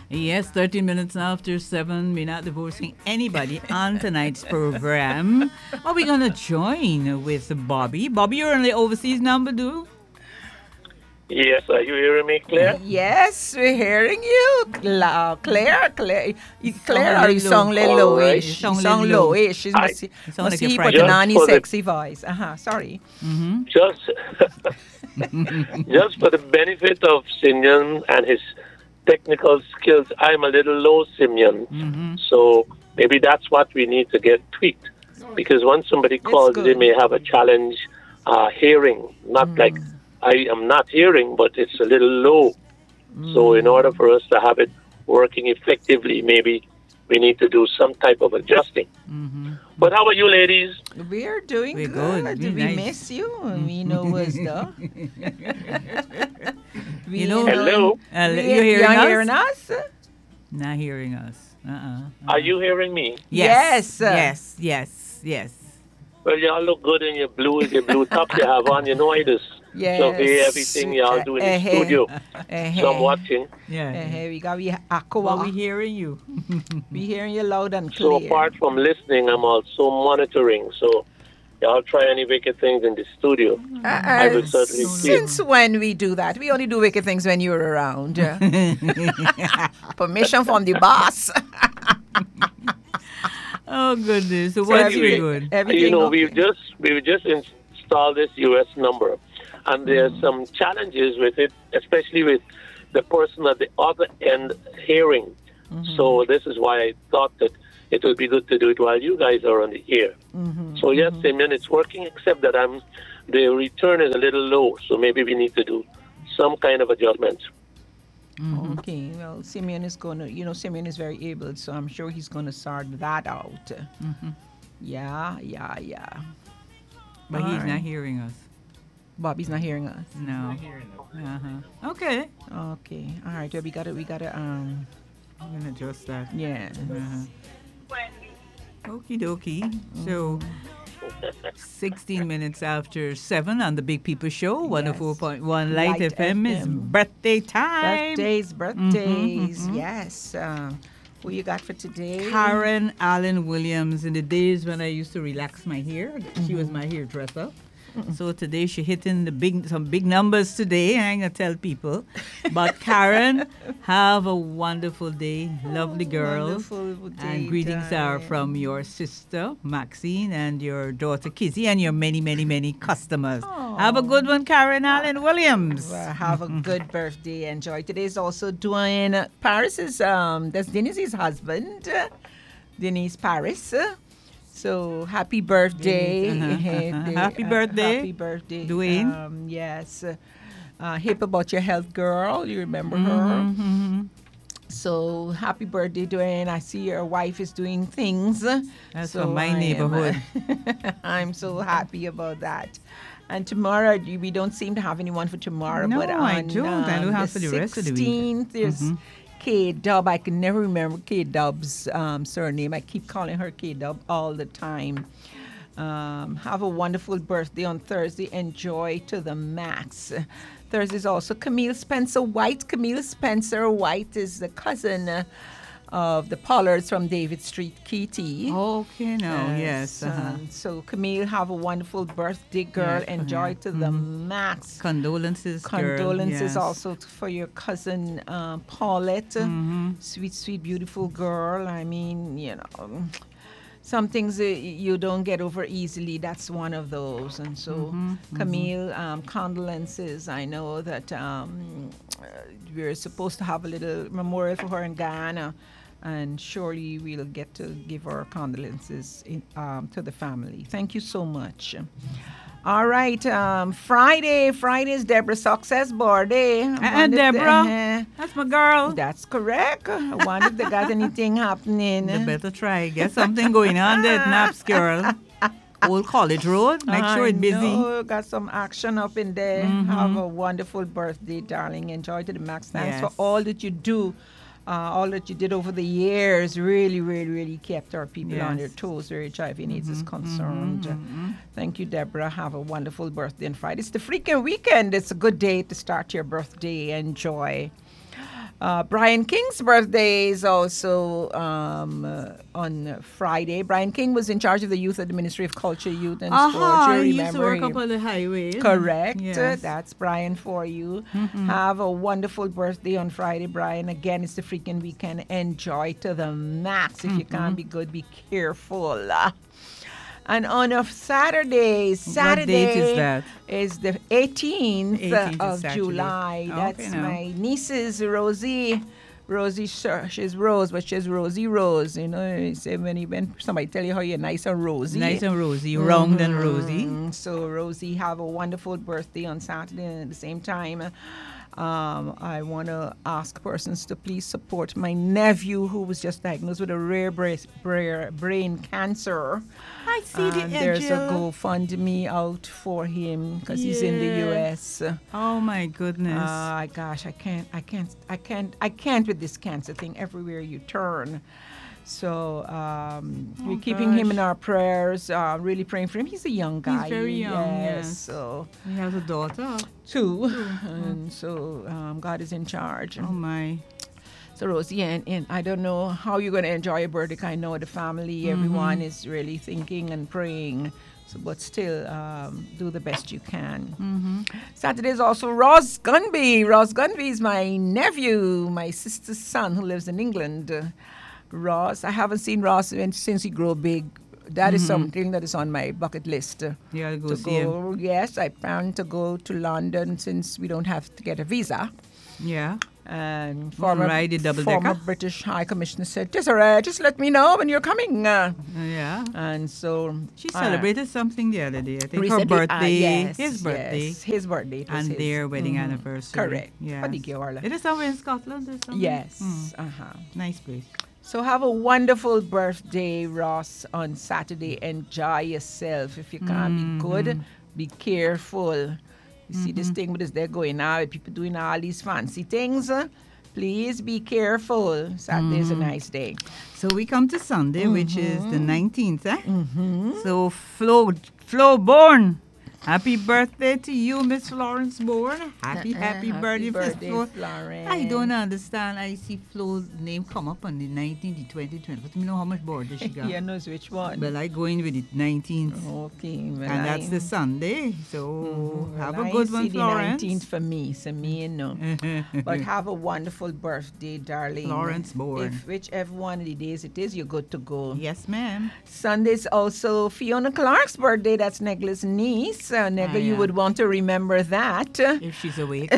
Yes, 13 minutes after 7. We're not divorcing anybody on tonight's program. Are we going to join with Bobby? Bobby, you're on the overseas number, do? Yes, are you hearing me, Claire? Yes, we're hearing you. Sound a Claire, or you little low. sound little All right. You lowish. You sound a little sound low. lowish. You I You sound must like see you're he put an frightened. just Annie for the sexy voice. Sorry. just just for the benefit of Simeon and his technical skills, I'm a little low, Simeon. So maybe that's what we need to get tweaked. Because when somebody It's calls, they good. may have a challenge hearing. Not like I am not hearing, but it's a little low. So in order for us to have it working effectively, maybe we need to do some type of adjusting. But how are you, ladies? We're doing We're good. good. We're We nice. miss you. We know what's the. You We know, know. Hello? you're hearing You're us? hearing us? Not hearing us. Are you hearing me? Yes. Yes. Yes. Yes. Yes. Well, y'all look good in your blue tops you have on. You know I just survey Yes. everything y'all do in the studio. So I'm watching. Yeah. We got we Well, we aqua. hearing you. We hearing you loud and So clear. apart from listening, I'm also monitoring. So y'all try any wicked things in the studio. I will certainly see it. Since when we do that? We only do wicked things when you're around. Permission from the boss. Oh goodness. So So what's your Anyway, good? you everything know, okay? we've just installed this US number, and there's some challenges with it, especially with the person at the other end hearing. So this is why I thought that it would be good to do it while you guys are on the air. So yes, Simeon, it's working, except that the return is a little low, so maybe we need to do some kind of adjustment. Okay, well, Simeon is going to, Simeon is very able, so I'm sure he's going to sort that out. Yeah, yeah, yeah. But he's not Alright. hearing us. Bobby's not hearing us. No. Uh-huh. Okay. Okay, all right, well, we got to, I'm gonna adjust that. yeah. Okie dokie. So 16 minutes after 7 on the Big People Show, 104.1 Light Light FM is FM. birthday time. Birthdays. Yes. Who you got for today? Karen Allen Williams. In the days when I used to relax my hair, she was my hairdresser. So today she hitting some big numbers today. I ain't gonna tell people, but Karen, have a wonderful day, lovely girl. Wonderful And greetings are daytime. from your sister Maxine and your daughter Kizzy and your many, many, many customers. Have a good one, Karen Allen Williams. Well, have a good birthday. Enjoy. Today is also doing Paris's that's Denise's husband, Denise Paris. So happy birthday. Happy birthday, Happy birthday. Dwayne. Yes. Hip about your health girl. You remember her. So happy birthday, Dwayne. I see your wife is doing things. That's so from my I am, neighborhood. I'm so happy about that. And tomorrow, we don't seem to have anyone for tomorrow. No, but I on, don't. I don't have for the rest of the week. 16th, there's K Dub. I can never remember K Dub's surname. I keep calling her K Dub all the time. Have a wonderful birthday on Thursday. Enjoy to the max. Thursday is also Camille Spencer White. Camille Spencer White is the cousin of the Pollards from David Street, Kitty. Okay, no, yes. So Camille, have a wonderful birthday, girl. Yes, Enjoy to the max. Condolences, girl. Condolences Yes. also for your cousin Paulette. Sweet, sweet, beautiful girl. I mean, some things you don't get over easily. That's one of those. And so, Camille, condolences. I know that we're supposed to have a little memorial for her in Ghana, and surely we'll get to give our condolences to the family. Thank you so much. All right, Friday's Deborah Success birthday. And Deborah, that's my girl. That's correct. I wonder if they got anything happening. You better try. Get something going on there, Naps girl. Old College Road. Make sure it's busy. Know, got some action up in there. Have a wonderful birthday, darling. Enjoy to the max. Thanks for Yes. all that you do. All that you did over the years really, really, really kept our people on their Yes. toes where HIV needs is concerned. Thank you, Deborah. Have a wonderful birthday on Friday. It's the freaking weekend. It's a good day to start your birthday. Enjoy. Brian King's birthday is also on Friday. Brian King was in charge of the youth at the Ministry of Culture, Youth and Sport. He You used to remember work him? up on the highway. Correct. Yes. That's Brian for you. Have a wonderful birthday on Friday, Brian. Again, it's the freaking weekend. Enjoy to the max. If you can't be good, be careful. And on a Saturday date is that? is the 18th, 18th is of Saturday. July. Okay, That's now. my niece's Rosie. Rosie, she's Rose, but she's Rosie Rose. You know, you say when somebody tell you how you're nice and rosy. Nice and rosy, round and rosy. So Rosie, have a wonderful birthday on Saturday, and at the same time, I want to ask persons to please support my nephew who was just diagnosed with a rare brain cancer. I see the And there's a angel. GoFundMe out for him because he's in the Yeah. U.S. Oh my goodness. Gosh, I can't with this cancer thing everywhere you turn. So we're keeping him in gosh. our prayers, really praying for him. He's a young guy. very young, yes. So He has a daughter. two. And so God is in charge. Oh my. So Rosie, and I don't know how you're going to enjoy your birthday. 'Cause I know the family, everyone is really thinking and praying. So, but still, do the best you can. Saturday is also Ross Gunby. Ross Gunby is my nephew, my sister's son who lives in England. Ross, I haven't seen Ross since he grew big. That is something that is on my bucket list. You gotta go To see him. go, yes, I plan to go to London since we don't have to get a visa. Yeah. And ride the double-decker? former British High Commissioner said, just let me know when you're coming. Yeah. And so She celebrated something the other day. I think her recently, birthday, yes, his birthday, yes, his birthday, it was and his. their wedding anniversary. Correct. Yeah. Funny girl. It is somewhere in Scotland or something? Yes. Nice place. So have a wonderful birthday, Ross, on Saturday. Enjoy yourself. If you can't be good, be careful. You see this thing with this, they're going out, people doing all these fancy things. Please be careful. Saturday is a nice day. So we come to Sunday, which is the 19th, eh? So Flo Bourne, happy birthday to you, Miss Florence Bourne. Happy birthday, Miss Flo. Florence. I don't understand. I see Flo's name come up on the 19th, the 20th, 20th. Let me know how much birthday she got. Yeah, knows which one. Well, I go in with the 19th. Okay, well, And that's the Sunday. So have a good one, see the Florence. 19th for me, so me and no. But have a wonderful birthday, darling. Florence Bourne. If whichever one of the days it is, you're good to go. Yes, ma'am. Sunday's also Fiona Clark's birthday. That's Negla's niece. Negla, you yeah. would want to remember that. If she's awake.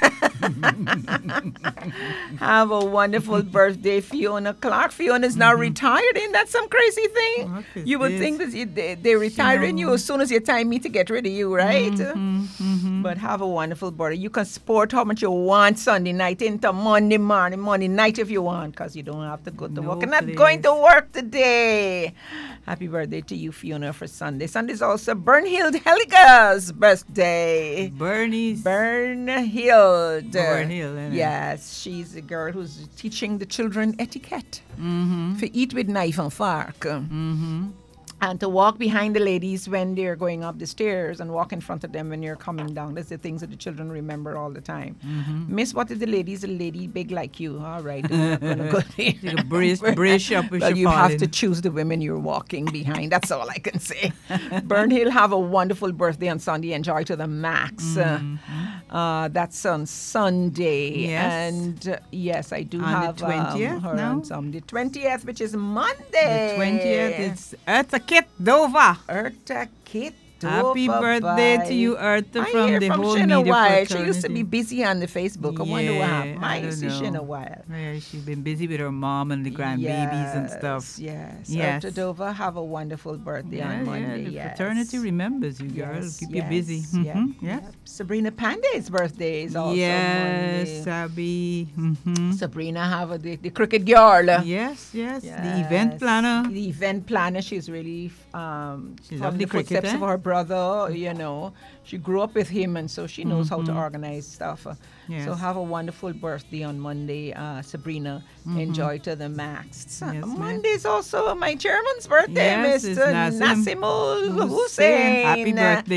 Have a wonderful birthday, Fiona Clark. Fiona's now retired. Ain't that some crazy thing? What is You would this? think that they're retiring you as soon as you time me to get rid of you, right? Mm-hmm. But have a wonderful birthday. You can sport how much you want Sunday night into Monday morning, Monday night if you want, because you don't have to go to No, work. I'm not please. going to work today. Happy birthday to you, Fiona, for Sunday. Sunday's also Bernhild Helliger's birthday. Bernie's. Bernhild. Bernhild, innit? Yes, she's a girl who's teaching the children etiquette. Mm-hmm. For eat with knife and fork. Mm-hmm. And to walk behind the ladies when they're going up the stairs and walk in front of them when you're coming down. That's the things that the children remember all the time. Miss, what is the ladies? A lady big like you. All right. I'm not gonna go there. Take a brace up with Well, your you have to falling. choose the women you're walking behind. That's all I can say. Bernhill, have a wonderful birthday on Sunday. Enjoy to the max. That's on Sunday. Yes. And yes, I do On the have 20th her now? on Sunday. 20th, which is Monday. The 20th, it's Eartha Kit Dova. Erta Kit. Happy birthday to you, Eartha, I from hear the from whole Shanna media Wild. She used to be fraternity. busy on the Facebook. I wonder what happened. Yeah, I I don't see know. Shanna Wild. Yeah, she's been busy with her mom and the grandbabies and stuff. Yes. Yes. Erta Dova, have a wonderful birthday on Monday. the Yes. fraternity remembers you, girl. Yes, Keep you busy. yes, Mhm, yeah, yes. yeah. Sabrina Pandey's birthday is also Yes, Monday. Abby. Mm-hmm. Sabrina have the cricket girl. Yes, yes. The Yes. event planner. The event planner. She's really She following loved the the cricket, footsteps eh? of her brother. You know, she grew up with him, and so she knows how to organize stuff. Yes. So have a wonderful birthday on Monday, Sabrina. Enjoy to the max. Yes, ma'am. Monday is also my chairman's birthday, Yes, it's Mr. Nassim Nassimul Hussein. Hussein. Happy birthday.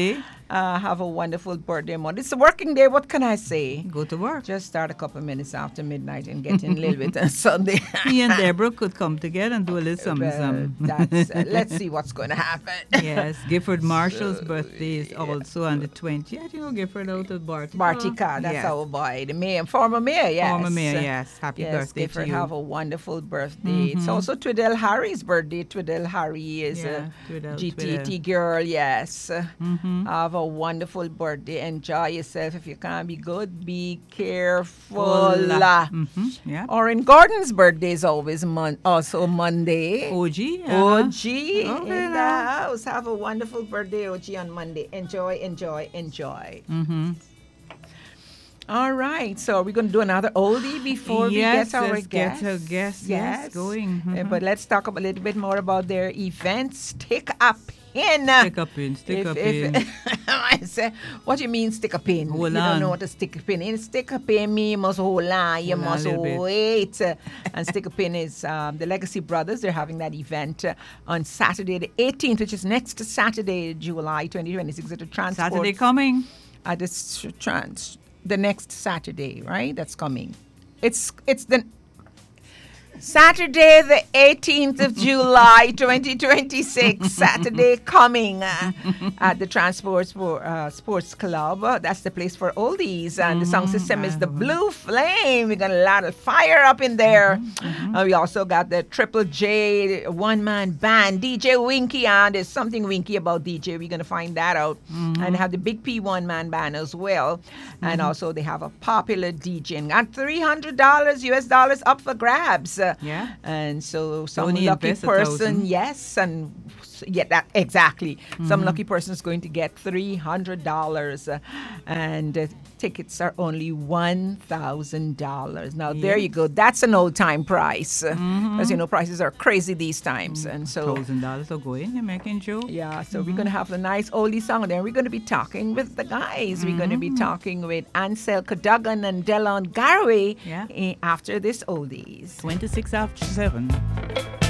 Have a wonderful birthday month. It's a working day. What can I say? Go to work. Just start a couple minutes after midnight and get in a little bit on Sunday. Me and Deborah could come together and do a little something. Let's see what's going to happen. Yes, Gifford Marshall's birthday is also on the 20th. You know, Gifford out of Bartica. Bartica, that's our boy, the mayor, former mayor, yes. Former mayor, yes. Happy birthday Gifford, to you. have a wonderful birthday. It's also Twiddle Harry's birthday. Twiddle Harry is a GTT girl, yes. Have a wonderful birthday. Enjoy yourself. If you can't be good, be careful. Yeah. Orin Gordon's birthday is always also Monday. OG. OG in the house. Have a wonderful birthday, OG, on Monday. Enjoy, enjoy, enjoy. All right, so we're going to do another oldie before we get our guests. Get our guests going. But let's talk a little bit more about their event. Stick a pin. Stick a pin. I say, what do you mean stick a pin? Hold you on. don't know what a stick a pin is. Stick a pin means you must hold on. You must wait. And stick a pin is the Legacy Brothers. They're having that event on Saturday the 18th, which is next Saturday, July 2026 at the Transport. Saturday coming. At the next Saturday, right? That's coming. It's the Saturday, the 18th of July, 2026. Saturday coming at the Transport Sports Club. That's the place for oldies. And the sound system is the Blue Flame. We got a lot of fire up in there. We also got the Triple J one-man band, DJ Winky. And there's something winky about DJ. We're going to find that out. And have the Big P one-man band as well. And also they have a popular DJ. And got $300 US dollars up for grabs. Yeah. And so some Only lucky person, 1,000. yes, and that exactly. Some lucky person is going to get $300, and tickets are only $1,000. Now there you go. That's an old time price, because you know prices are crazy these times, and so $1,000 to go in. You're making Joe. yeah. So we're gonna have a nice oldie song, and then we're gonna be talking with the guys. We're gonna be talking with Ansel Cadogan and Delon Garraway after this oldies. 26 after 7.